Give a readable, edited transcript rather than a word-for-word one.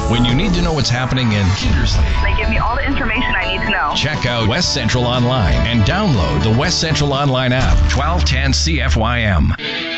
When you need to know what's happening in Kindersley, They give me all the information I need to know. check out West Central Online and download the West Central Online app. 1210 CFYM.